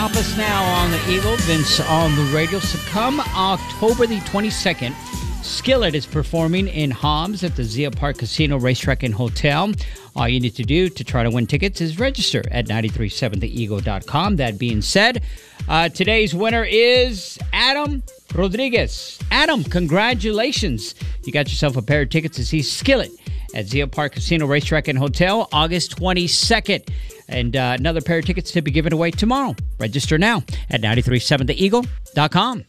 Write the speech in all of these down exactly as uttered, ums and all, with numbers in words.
Top Us Now on the Eagle, Vince on the radio. So come October the twenty-second, Skillet is performing in Hobbs at the Zia Park Casino, Racetrack, and Hotel. All you need to do to try to win tickets is register at nine three seven the eagle dot com. That being said, uh, today's winner is Adam Rodriguez. Adam, congratulations. You got yourself a pair of tickets to see Skillet at Zia Park Casino, Racetrack, and Hotel, August twenty-second. And uh, another pair of tickets to be given away tomorrow. Register now at nine three seven the eagle dot com.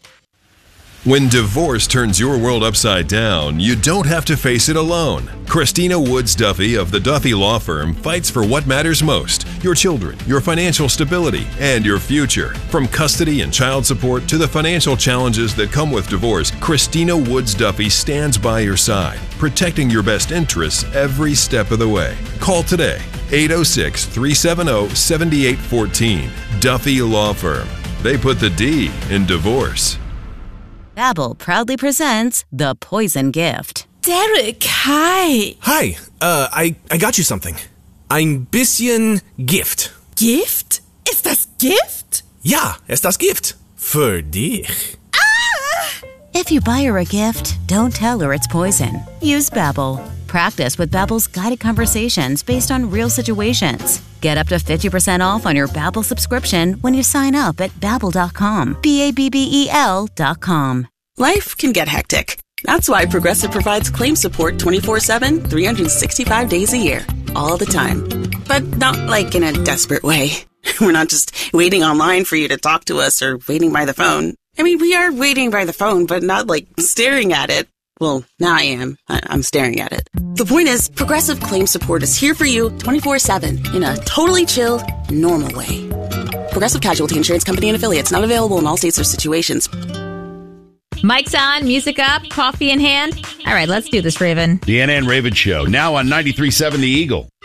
When divorce turns your world upside down, you don't have to face it alone. Christina Woods Duffy of the Duffy Law Firm fights for what matters most: your children, your financial stability, and your future. From custody and child support to the financial challenges that come with divorce, Christina Woods Duffy stands by your side, protecting your best interests every step of the way. Call today, eight oh six, three seven oh, seven eight one four. Duffy Law Firm. They put the D in divorce. Babbel proudly presents The Poison Gift. Derek, hi. Hi, uh, I, I got you something. Ein bisschen Gift. Gift? Ist das Gift? Ja, ist das Gift. Für dich. Ah! If you buy her a gift, don't tell her it's poison. Use Babbel. Practice with Babbel's guided conversations based on real situations. Get up to fifty percent off on your Babbel subscription when you sign up at babbel dot com. B A B B E L dot com. Life can get hectic. That's why Progressive provides claim support twenty-four seven, three hundred sixty-five days a year. All the time. But not like in a desperate way. We're not just waiting online for you to talk to us or waiting by the phone. I mean, we are waiting by the phone, but not like staring at it. Well, now I am. I- I'm staring at it. The point is, Progressive Claim Support is here for you twenty-four seven in a totally chill, normal way. Progressive Casualty Insurance Company and Affiliates, not available in all states or situations. Mic's on, music up, coffee in hand. All right, let's do this, Raven. The Anna and Raven Show, now on ninety-three point seven The Eagle.